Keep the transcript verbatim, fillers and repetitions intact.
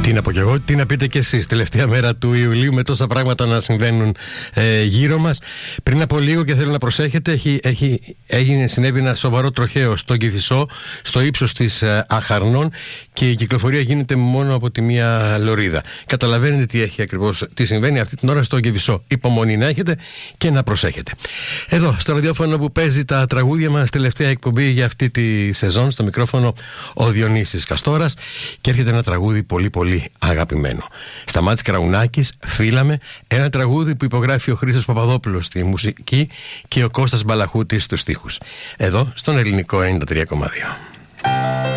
Τι να πω κι εγώ, τι να πείτε κι εσείς. Τελευταία μέρα του Ιουλίου με τόσα πράγματα να συμβαίνουν ε, γύρω μας. Πριν από λίγο, και θέλω να προσέχετε, έχει, έχει, έγινε, συνέβη ένα σοβαρό τροχαίο στον Κηφισό, στο ύψος της ε, Αχαρνών, και η κυκλοφορία γίνεται μόνο από τη μία λωρίδα. Καταλαβαίνετε τι έχει ακριβώς, τι συμβαίνει αυτή την ώρα στον Κηφισό. Υπομονή να έχετε και να προσέχετε. Εδώ, στο ραδιόφωνο που παίζει τα τραγούδια μας, τελευταία εκπομπή για αυτή τη σεζόν, στο μικρόφωνο ο Διονύσης Καστόρας, και έρχεται ένα τραγούδι πολύ πολύ αγαπημένο. Σταμάτης Κραουνάκης, Φύλαμε, ένα τραγούδι που υπογράφει ο Χρήστος Παπαδόπουλος στη μουσική και ο Κώστας Μπαλαχούτης στους στίχους. Εδώ στον Ελληνικό ενενήντα τρία κόμμα δύο.